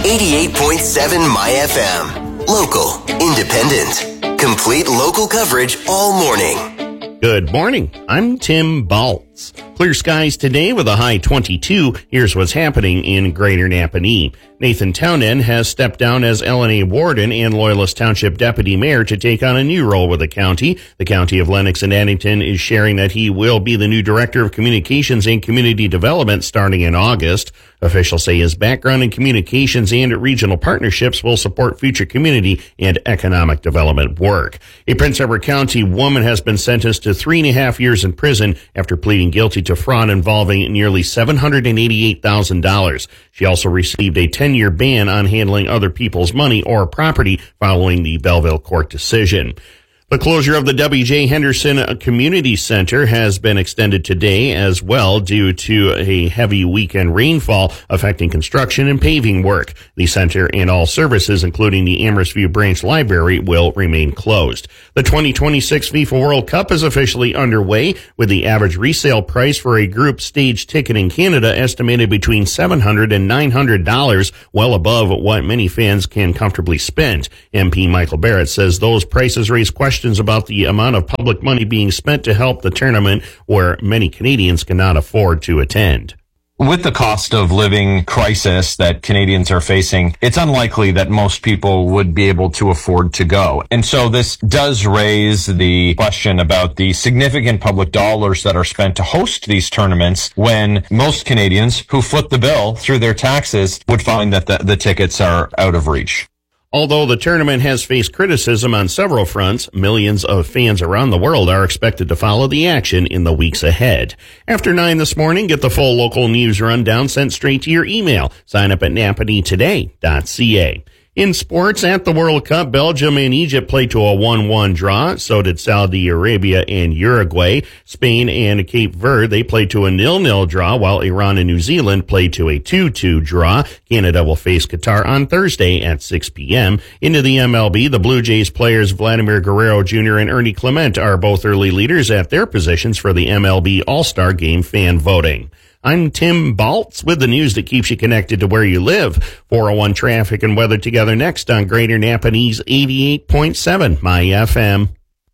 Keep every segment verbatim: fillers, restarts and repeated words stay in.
eighty-eight point seven My F M. Local, independent, complete local coverage all morning. Good morning. I'm Tim Baltz. Clear skies today with a high twenty-two. Here's what's happening in Greater Napanee. Nathan Townend has stepped down as L N A Warden and Loyalist Township Deputy Mayor to take on a new role with the county. The County of Lennox and Addington is sharing that he will be the new Director of Communications and Community Development starting in August. Officials say his background in communications and regional partnerships will support future community and economic development work. A Prince Edward County woman has been sentenced to three and a half years in prison after pleading guilty to fraud involving nearly seven hundred eighty-eight thousand dollars. She also received a ten-year ban on handling other people's money or property following the Belleville court decision. The closure of the W J Henderson Community Center has been extended today as well due to a heavy weekend rainfall affecting construction and paving work. The center and all services, including the Amherst View Branch Library, will remain closed. The twenty twenty-six FIFA World Cup is officially underway, with the average resale price for a group stage ticket in Canada estimated between seven hundred dollars and nine hundred dollars, well above what many fans can comfortably spend. M P Michael Barrett says those prices raise questions about the amount of public money being spent to help the tournament, where many Canadians cannot afford to attend. With the cost of living crisis that Canadians are facing, it's unlikely that most people would be able to afford to go. And so this does raise the question about the significant public dollars that are spent to host these tournaments, when most Canadians who foot the bill through their taxes would find that the, the tickets are out of reach. Although the tournament has faced criticism on several fronts, millions of fans around the world are expected to follow the action in the weeks ahead. After nine this morning, get the full local news rundown sent straight to your email. Sign up at napanee today dot c a. In sports, at the World Cup, Belgium and Egypt played to a one one draw. So did Saudi Arabia and Uruguay. Spain and Cape Verde, they played to a nil nil draw, while Iran and New Zealand played to a two two draw. Canada will face Qatar on Thursday at six p.m. Into the M L B, the Blue Jays players Vladimir Guerrero Junior and Ernie Clement are both early leaders at their positions for the M L B All-Star Game fan voting. I'm Tim Baltz with the news that keeps you connected to where you live. four oh one traffic and weather together next on Greater Napanee's eighty-eight point seven My F M.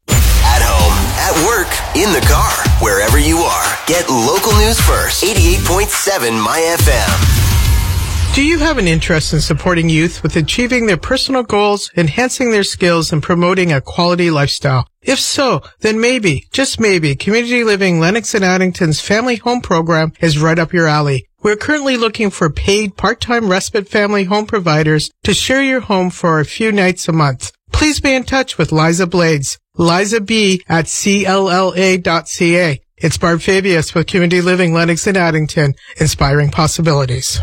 At home, at work, in the car, wherever you are. Get local news first. eighty-eight point seven My F M. Do you have an interest in supporting youth with achieving their personal goals, enhancing their skills, and promoting a quality lifestyle? If so, then maybe, just maybe, Community Living Lennox and Addington's Family Home Program is right up your alley. We're currently looking for paid part-time respite family home providers to share your home for a few nights a month. Please be in touch with Liza Blades, Liza B at C L L A dot C A. It's Barb Fabius with Community Living Lennox and Addington, inspiring possibilities.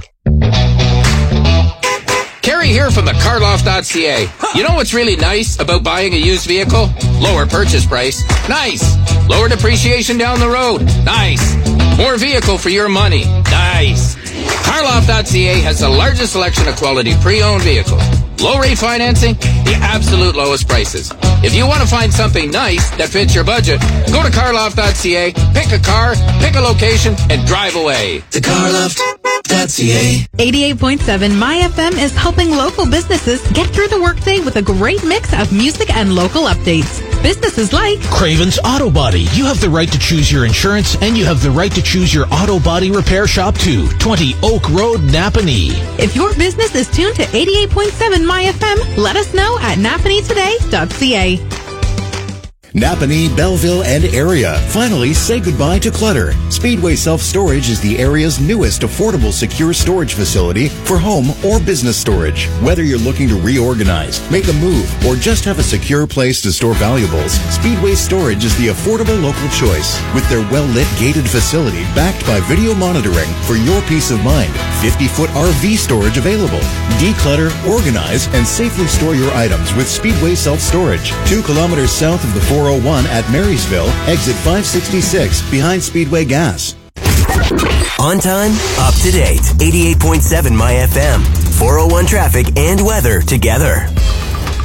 Carrie here from the car loft dot c a. You know what's really nice about buying a used vehicle? Lower purchase price. Nice. Lower depreciation down the road. Nice. More vehicle for your money. Nice. car loft dot c a has the largest selection of quality pre-owned vehicles. Low rate financing, the absolute lowest prices. If you want to find something nice that fits your budget, go to car loft dot c a, pick a car, pick a location, and drive away. The car loft dot c a. eighty-eight point seven My F M is helping local businesses get through the workday with a great mix of music and local updates. Businesses like Craven's Auto Body. You have the right to choose your insurance, and you have the right to choose your auto body repair shop too. twenty Oak Road, Napanee. If your business is tuned to eighty-eight point seven My F M, let us know at napanee today dot c a. Napanee, Belleville, and area. Finally, say goodbye to clutter. Speedway Self-Storage is the area's newest affordable secure storage facility for home or business storage. Whether you're looking to reorganize, make a move, or just have a secure place to store valuables, Speedway Storage is the affordable local choice. With their well-lit gated facility backed by video monitoring for your peace of mind. fifty-foot R V storage available. Declutter, organize, and safely store your items with Speedway Self-Storage. Two kilometers south of the four oh one at Marysville, exit five sixty-six, behind Speedway Gas. On time, up to date. eighty-eight point seven My F M. four oh one traffic and weather together.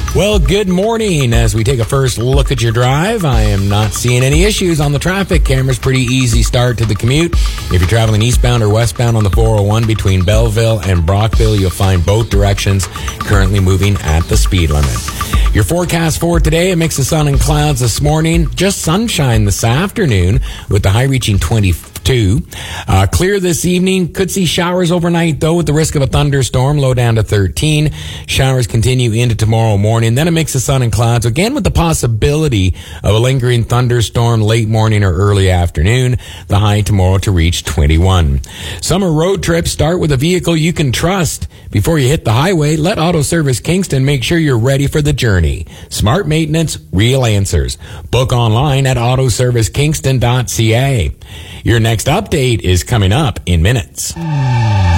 Well, good morning. As we take a first look at your drive, I am not seeing any issues on the traffic cameras. Pretty easy start to the commute. If you're traveling eastbound or westbound on the four oh one between Belleville and Brockville, you'll find both directions currently moving at the speed limit. Your forecast for today, a mix of sun and clouds this morning, just sunshine this afternoon with the high reaching twenty-two. Uh, clear this evening. Could see showers overnight, though, with the risk of a thunderstorm, low down to thirteen. Showers continue into tomorrow morning. Then a mix of sun and clouds, again with the possibility of a lingering thunderstorm late morning or early afternoon. The high tomorrow to reach twenty-one. Summer road trips start with a vehicle you can trust. Before you hit the highway, let Auto Service Kingston make sure you're ready for the journey. Smart maintenance, real answers. Book online at auto service kingston dot c a. Your next update is coming up in minutes.